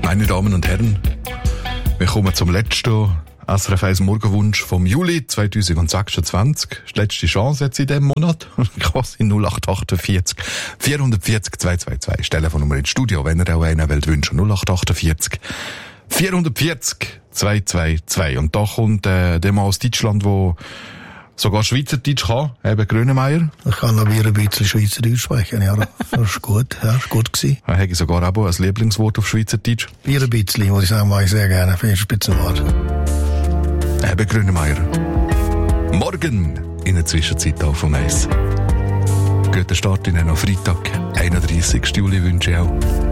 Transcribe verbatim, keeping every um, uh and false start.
Meine Damen und Herren, wir kommen zum letzten S R F eins Morgenwunsch vom Juli zwanzig sechsundzwanzig. Das ist die letzte Chance jetzt in diesem Monat. Quasi null acht achtundvierzig vierhundertvierzig zweihundertzweiundzwanzig. Das Telefonnummer ins Studio, wenn ihr auch einen wollt wünschen. null acht achtundvierzig vierhundertvierzig zweihundertzweiundzwanzig. Und da kommt äh, der Mann aus Deutschland, der sogar Schweizerdeutsch kann, eben Grönemeyer. Ich kann aber ein bisschen Schweizerdeutsch sprechen, ja. Das ist gut, ja, ist gut gewesen. Er hat sogar auch ein Lieblingswort auf Schweizerdeutsch. Bier ein bisschen, muss ich sagen, mache ich sehr gerne. Finde ich ein Spitzenwort. Eben Grönemeyer. Morgen in der Zwischenzeit auf vom Eis. Guten Start in einen Freitag, einunddreißigsten Juli wünsche ich auch.